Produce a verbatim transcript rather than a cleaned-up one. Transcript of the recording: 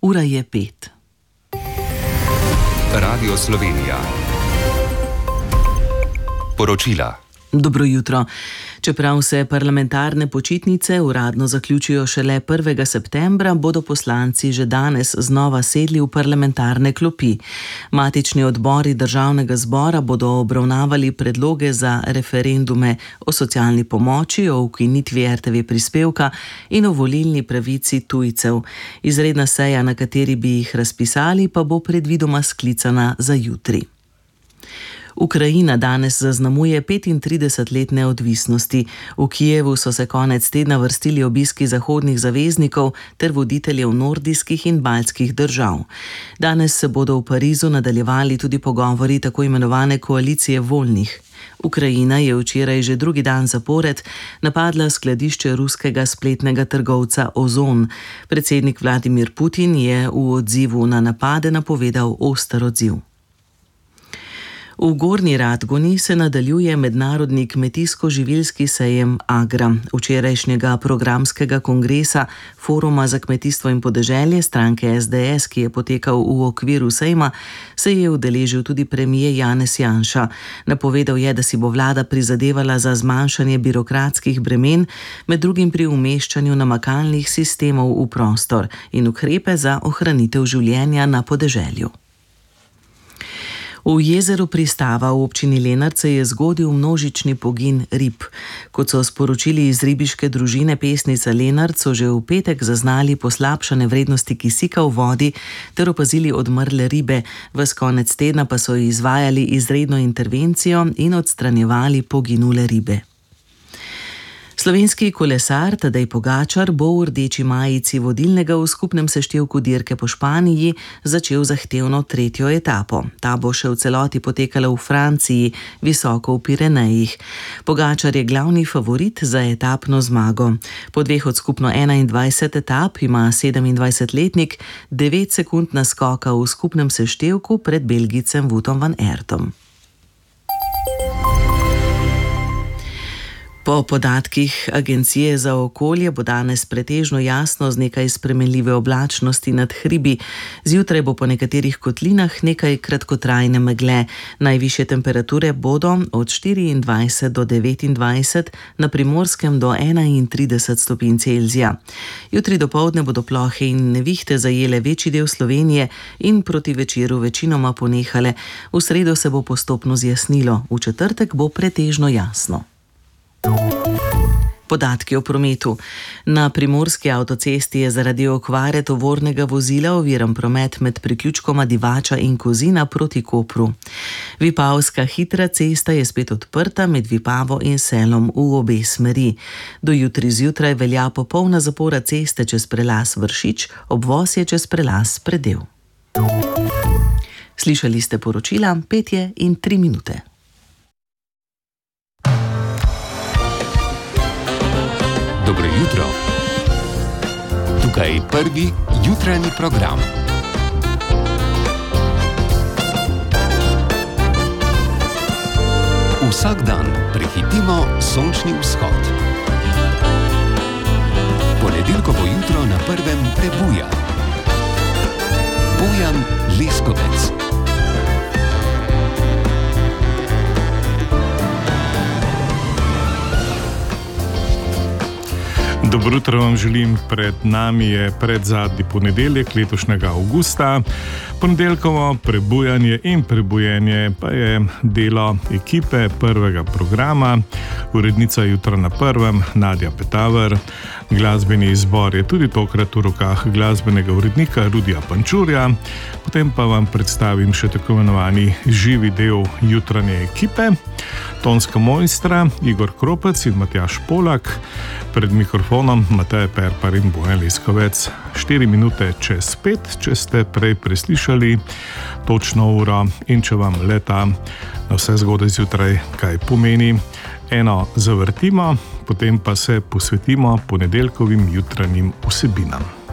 Ura je pet. Radio Slovenija. Poročila. Dobro jutro. Čeprav se parlamentarne počitnice uradno zaključijo šele prvega septembra, bodo poslanci že danes znova sedli v parlamentarne klopi. Matični odbori državnega zbora bodo obravnavali predloge za referendume o socialni pomoči, o ukinitvi er te ve prispevka in o volilni pravici tujcev. Izredna seja, na kateri bi jih razpisali, pa bo predvidoma sklicana za jutri. Ukrajina danes zaznamuje petintrideset let neodvisnosti. V Kijevu so se konec tedna vrstili obiski zahodnih zaveznikov ter voditeljev nordijskih in baltskih držav. Danes se bodo v Parizu nadaljevali tudi pogovori tako imenovane koalicije voljnih. Ukrajina je včeraj že drugi dan zapored napadla skladišče ruskega spletnega trgovca Ozon. Predsednik Vladimir Putin je v odzivu na napade napovedal oster odziv. V Gornji Radgoni se nadaljuje mednarodni kmetijsko-živilski sejem Agra. Včerajšnjega programskega kongresa Foruma za kmetijstvo in podeželje stranke es de es, ki je potekal v okviru sejma, se je udeležil tudi premier Janez Janša. Napovedal je, da si bo vlada prizadevala za zmanjšanje birokratskih bremen, med drugim pri umeščanju namakalnih sistemov v prostor in ukrepe za ohranitev življenja na podeželju. V jezeru Pristava v občini Lenart se je zgodil množični pogin rib. Kot so sporočili iz ribiške družine Pesnica Lenart, so že v petek zaznali poslabšane vrednosti kisika v vodi ter opazili odmrle ribe. Ves konec tedna pa so izvajali izredno intervencijo in odstranjevali poginule ribe. Slovenski kolesar Tadej Pogačar bo v rdeči majici vodilnega v skupnem seštevku dirke po Španiji začel zahtevno tretjo etapo. Ta bo še v celoti potekala v Franciji, visoko v Pirenejih. Pogačar je glavni favorit za etapno zmago. Po dveh od skupno enaindvajset etap ima sedemindvajsetletnik devet sekund naskoka v skupnem seštevku pred Belgijcem Woutom van Aertom. Po podatkih Agencije za okolje bo danes pretežno jasno z nekaj spremenljive oblačnosti nad hribi. Zjutraj bo po nekaterih kotlinah nekaj kratkotrajne megle. Najvišje temperature bodo od štiriindvajset do devetindvajset, na Primorskem do enaintrideset stopinj Celzija. Jutri dopoldne bodo plohe in nevihte zajele večji del Slovenije in proti večeru večinoma ponehale. V sredo se bo postopno zjasnilo, v četrtek bo pretežno jasno. Podatki o prometu. Na primorski avtocesti je zaradi okvare tovornega vozila oviran promet med priključkoma Divača in Kozina proti Kopru. Vipavska hitra cesta je spet odprta med Vipavo in Selom v obe smeri. Do jutri zjutraj velja popolna zapora ceste čez prelaz Vršič, obvoz je čez prelaz Predel. Slišali ste poročila, petje in tri minute. Dobro jutro. Tukaj prvi jutranji program. Vsak dan prehitimo sončni vzhod. Ponedeljkovo jutro na prvem prebuja. Bojan Leskovec. Dobro jutro vam želim, pred nami je predzadnji ponedeljek letošnjega avgusta. Ponedeljkovo prebujanje in prebujenje pa je delo ekipe prvega programa, urednica Jutra na prvem Nadja Petaver. Glasbeni izbor je tudi tokrat v rokah glasbenega urednika Rudija Pančurja. Potem pa vam predstavim še tako imenovani živi del jutranje ekipe. Tonska mojstra Igor Kropec in Matjaž Polak, pred mikrofonom Matej Perpar in Bojan Leskovec. Štiri minute čez pet, če ste prej preslišali točno uro in če vam leta na vse zgodaj zjutraj kaj pomeni. Eno zavrtimo, potem pa se posvetimo ponedeljkovim jutranjim vsebinam.